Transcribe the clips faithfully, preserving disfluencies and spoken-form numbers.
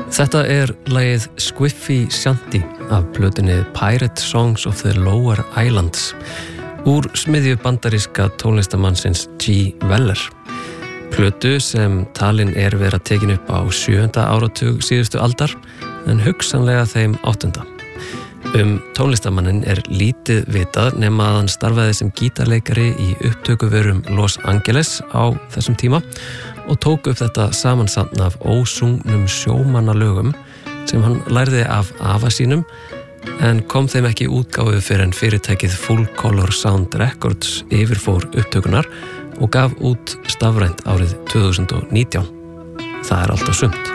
Þetta er lagið Squiffy Shanty af plötunni Pirate Songs of the Lower Islands úr smiðju bandaríska tónlistamannsins G. Weller. Plötu sem talin er vera tekin upp á sjöunda áratug síðustu aldar en hugsanlega þeim áttunda. Um tónlistamannin er lítið vitað nema að hann starfaði sem gítarleikari í upptökuverum Los Angeles á þessum tíma og tók upp þetta samansafn af ósungnum sjómannalögum sem hann lærði af afa sínum en kom þeim ekki útgáfu fyrir en fyrirtækið Full Color Sound Records yfirfór upptökunar og gaf út stafrænt árið tvö þúsund og nítján. Það er allt á sumt.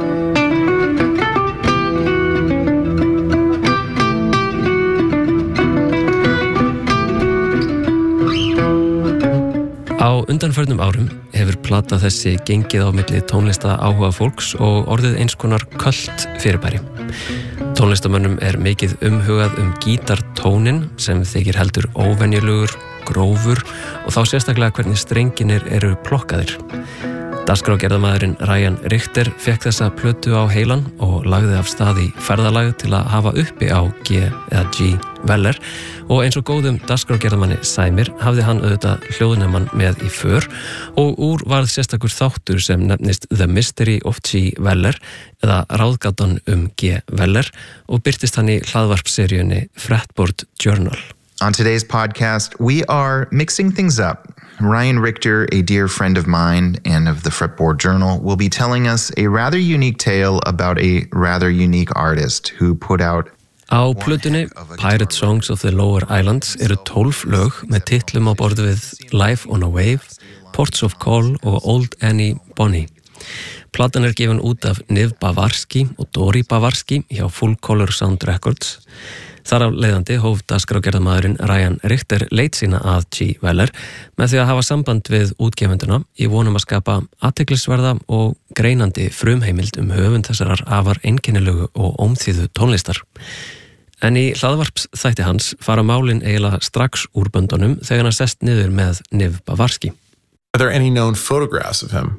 Á undanförnum árum hefur plata þessi gengið á milli tónlista áhuga fólks og orðið eins konar költ fyrirbæri. Tónlistamönnum er mikið umhugað um gítartónin sem þykir heldur óvenjulegur, grófur og þá sérstaklega hvernig strenginir eru plokkaðir. Dagskrárgerðamaðurinn Ryan Richter fékk þessa plötu á heilan og lagði af stað í ferðalag til að hafa uppi á G eða G. Weller og eins og góðum dagskrárgerðamanni sæmir hafði hann auðvitað hljóðnemann með í för og úr varð sérstakur þáttur sem nefnist The Mystery of G. Weller eða ráðgátan um G. Weller og birtist hann í hlaðvarpseríunni Fretboard Journal. On today's podcast, we are mixing things up. Ryan Richter, a dear friend of mine and of the Fretboard Journal, will be telling us a rather unique tale about a rather unique artist who put out Á plötunni Pirate Songs of the Lower Islands eru tólf lög með titlum á borð við Life on a Wave, Ports of Call og Old Annie Bonny. Platan er gefin út af Niv Bavarski og Dori Bavarski hjá Full Color Sound Records. Þar af leiðandi hóf dagskrárgerðamaðurinn Ryan Richter leit sína að G. Weller með því að hafa samband við útgefenduna í vonum að skapa athyglisverða og greinandi frumheimild um höfund þessarar afar einkennilegu og ómþýðu tónlistar. En í hlaðvarpsþætti hans fara málin eiginlega strax úr böndunum þegar hann sest niður með Niv Bavarski. Are there any known photographs of him?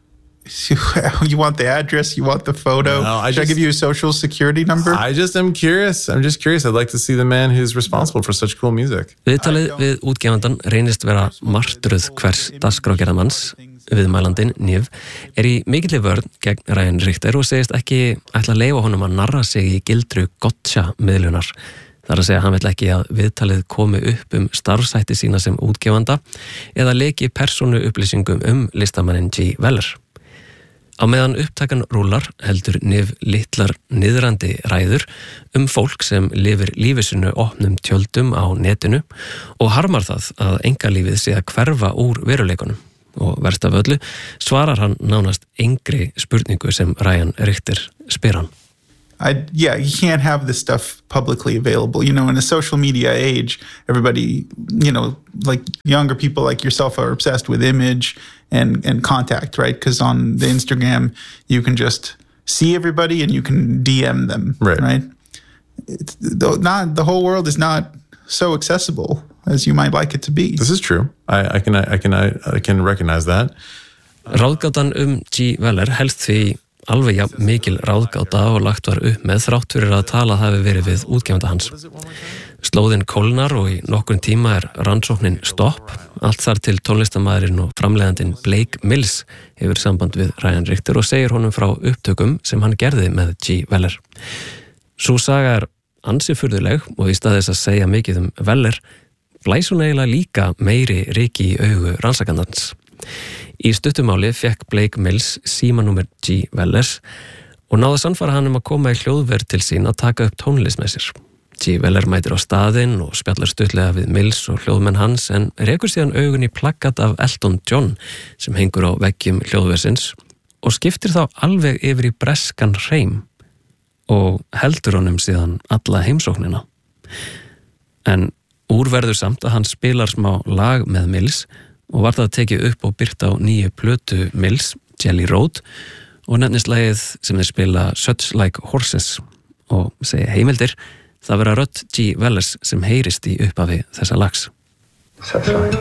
You want the address? You want the photo? No, I Should just, I give you a social security number? I just am curious. I'm just curious. I'd like to see the man who's responsible for such cool music. Viðtalið við útgefandan reynist vera martruð hvers dagskrárgerðamanns, viðmælandinn Niv, er í mikilli vörn gegn Ryan Richter og segist ekki ætla að leyfa honum að narra sig í gildru gotcha miðlunar. Það er að segja að hann vill ekki að viðtalið komi upp um starfshætti sína sem útgefanda eða leki persónu upplýsingum um listamannin G. Weller. Á meðan upptakan rúlar heldur Niv litlar niðrandi ræður um fólk sem lifir lífisinu opnum tjöldum á netinu og harmar það að einkalífið sé að hverfa úr veruleikunum og verst af öllu svarar hann nánast engri spurningu sem Ryan Richter spyr hann. I, yeah, you can't have this stuff publicly available. You know, in a social media age, everybody, you know, like younger people like yourself are obsessed with image and, and contact, right? Because on the Instagram, you can just see everybody and you can D M them, right? right? It's, the, not, the whole world is not so accessible as you might like it to be. This is true. I, I can I can I, I can recognize that. Ráðgátan um G. Weller helst því alveg jafn mikil ráðgáta og lagt var upp með þrátt fyrir að tala hafi verið við útgefanda hans. Slóðin kólnar og í nokkurn tíma er rannsóknin stopp. Allt þar til tónlistamæðurinn og framleiðandinn Blake Mills hefur samband við Ryan Richter og segir honum frá upptökum sem hann gerði með G. Weller. Sú saga er ansi furðuleg og í stað þess að segja mikið um Weller blæs hún eiginlega líka meiri ryki í augu rannsakandans. Í stuttumáli fekk Blake Mills símanúmer G. Wellers og náði sannfæra hann um að koma í hljóðver til sín að taka upp tónlist með sér. G. Weller mætir á staðinn og spjallar stuttlega við Mills og hljóðmenn hans en rekur síðan augun í plakkat af Elton John sem hengur á veggjum hljóðversins og skiptir þá alveg yfir í breskan hreim og heldur honum síðan alla heimsóknina. En úrverður samt að hann spilar smá lag með Mills og var það tekið upp og birt á nýju plötu Mills, Jelly Road, og nefnist lagið sem þeir spila Such Like Horses og segja heimildir, það vera rödd G. Wellers sem heyrist í upphafi þessa lags.